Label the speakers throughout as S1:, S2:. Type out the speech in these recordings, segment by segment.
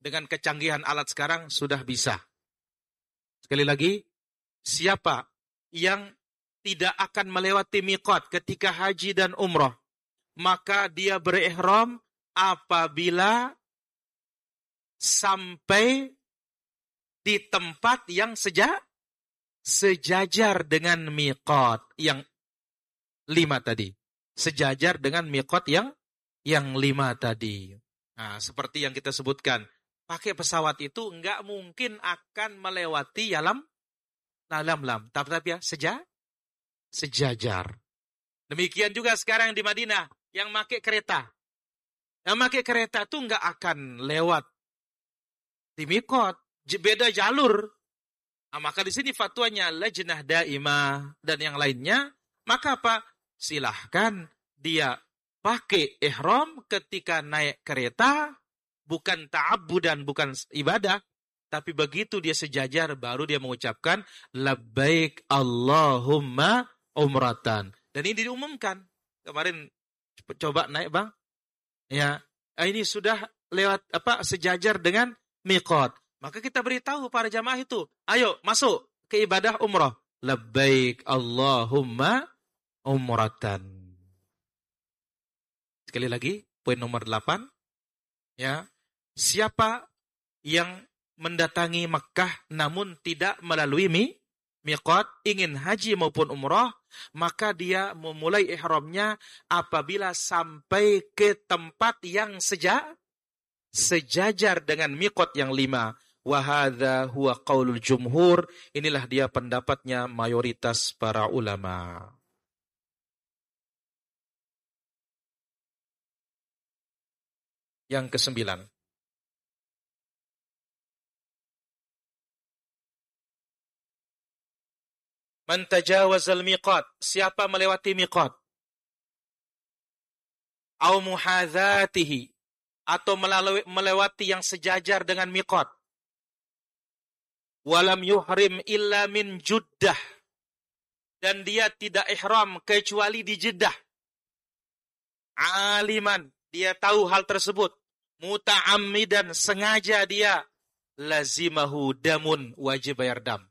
S1: Dengan kecanggihan alat sekarang sudah bisa. Sekali lagi, siapa yang tidak akan melewati miqat ketika haji dan umrah, maka dia berihram apabila sampai di tempat yang sejajar dengan miqat yang 5 tadi. Sejajar dengan miqat yang 5 tadi. Nah, seperti yang kita sebutkan, pakai pesawat itu enggak mungkin akan melewati lam, tapi ya sejajar. Demikian juga sekarang di Madinah yang pakai kereta. Yang pakai kereta itu enggak akan lewat di miqat, beda jalur. Nah, maka di sini fatwanya Lajnah Daimah dan yang lainnya, maka apa? Silahkan dia pakai ihram ketika naik kereta, bukan ta'abbudan, bukan ibadah, tapi begitu dia sejajar baru dia mengucapkan labbaik Allahumma umratan. Dan ini diumumkan. Kemarin coba naik, Bang. Ya, ini sudah lewat sejajar dengan miqat. Maka kita beritahu para jamaah itu, ayo masuk ke ibadah umrah. Labbaik Allahumma umratan. Sekali lagi, poin nomor 8. Ya, siapa yang mendatangi Makkah namun tidak melalui miqat, ingin haji maupun umrah, maka dia memulai ihramnya apabila sampai ke tempat yang sejajar dengan miqat yang 5. Wa hadza huwa qaulul jumhur. Inilah dia pendapatnya mayoritas para ulama. Yang ke-9. Man tajawazal miqat, siapa melewati miqat, au muhadzatihi, atau melewati yang sejajar dengan miqat, walam yuhrim illa min Juddah, dan dia tidak ihram kecuali di Jeddah, aliman, dia tahu hal tersebut, muta'ammidan, sengaja dia, lazimahu damun, wajib bayar dam.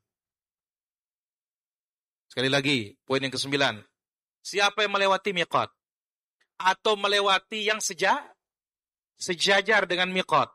S1: Sekali lagi, poin yang ke-9. Siapa yang melewati miqat atau melewati yang sejajar dengan miqat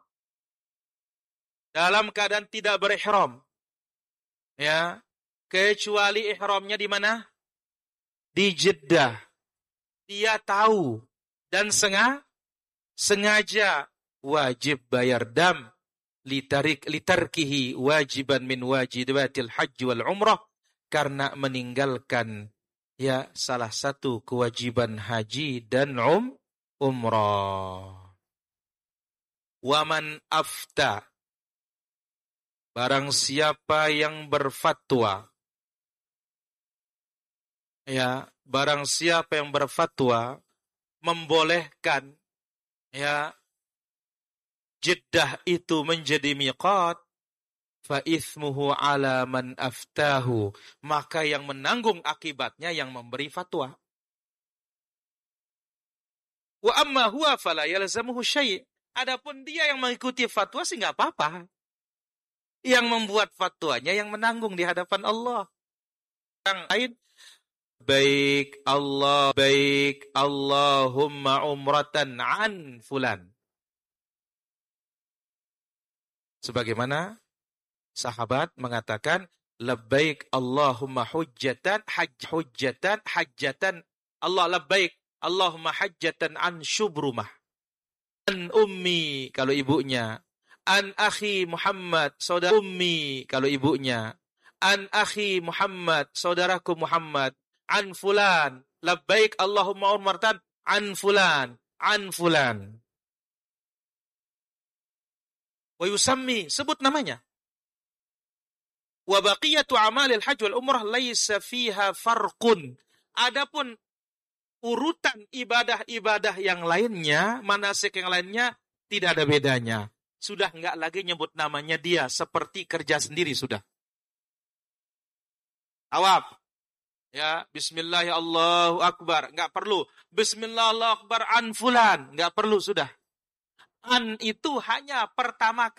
S1: dalam keadaan tidak berihram, ya, kecuali ihramnya di mana? Di Jeddah. Dia tahu dan sengaja, wajib bayar dam litarkihi wajiban min wajibatil hajj wal umrah, karena meninggalkan ya salah satu kewajiban haji dan umrah. Waman afta, barang siapa yang berfatwa, ya, barang siapa yang berfatwa membolehkan ya Jeddah itu menjadi miqat, fa ithmuhu ala man aftahu, maka yang menanggung akibatnya yang memberi fatwa. Wa amma huwa fala yalzamuhu syai', adapun dia yang mengikuti fatwa sih enggak apa-apa. Yang membuat fatwanya yang menanggung di hadapan Allah. Yang lain, baik Allahumma umratan an fulan, sebagaimana sahabat mengatakan labbaik Allahumma hujjatan Allah labbaik Allahumma hajjatan an Syubrumah, an ummi kalau ibunya, an akhi Muhammad saudara ummi kalau ibunya, an akhi Muhammad saudaraku Muhammad, an fulan labbaik Allahumma umratan an fulan wa yusammi, sebut namanya. Wa baqiyatu amalil hajj wal umrah laisa fiha farqun. Adapun urutan ibadah-ibadah yang lainnya, manasik yang lainnya tidak ada bedanya. Sudah enggak lagi nyebut namanya dia, seperti kerja sendiri sudah. Tawaf. Ya, bismillah ya Allahu akbar, enggak perlu. Bismillah Allahu akbar an fulan, enggak perlu sudah. An itu hanya pertama